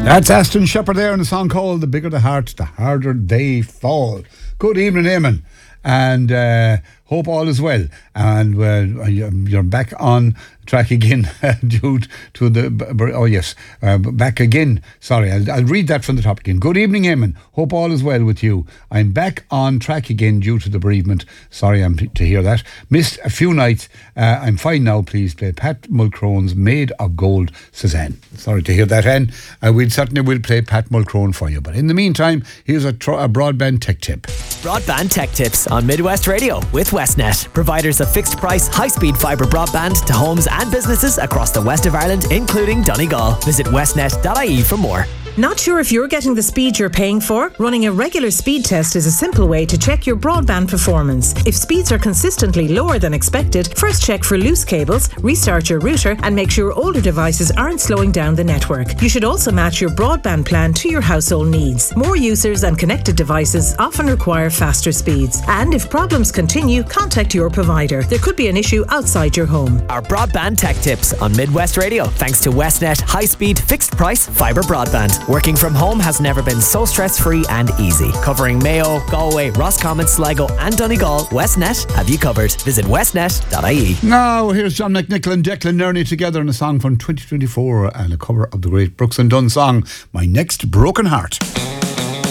That's Aston Shepherd there in a song called The Bigger the Heart, the Harder They Fall. Good evening, Eamon, and hope all is well. And you're back on track again due to the... back again. Sorry, I'll read that from the top again. Good evening, Eamon. Hope all is well with you. I'm back on track again due to the bereavement. Sorry to hear that. Missed a few nights. I'm fine now. Please play Pat Mulcrone's Made of Gold, Suzanne. Sorry to hear that, Anne. We certainly will play Pat Mulcrone for you. But in the meantime, here's a broadband tech tip. Broadband tech tips on Midwest Radio with Westnet, providers of fixed price, high-speed fibre broadband to homes and businesses across the west of Ireland, including Donegal. Visit westnet.ie for more. Not sure if you're getting the speed you're paying for? Running a regular speed test is a simple way to check your broadband performance. If speeds are consistently lower than expected, first check for loose cables, restart your router, and make sure older devices aren't slowing down the network. You should also match your broadband plan to your household needs. More users and connected devices often require faster speeds. And if problems continue, contact your provider. There could be an issue outside your home. Our broadband tech tips on Midwest Radio, thanks to Westnet high-speed, fixed-price fibre broadband. Working from home has never been so stress-free and easy. Covering Mayo, Galway, Roscommon, Sligo and Donegal, Westnet have you covered. Visit westnet.ie. Now, here's John McNichol and Declan Nerney together in a song from 2024 and a cover of the great Brooks and Dunn song, My Next Broken Heart.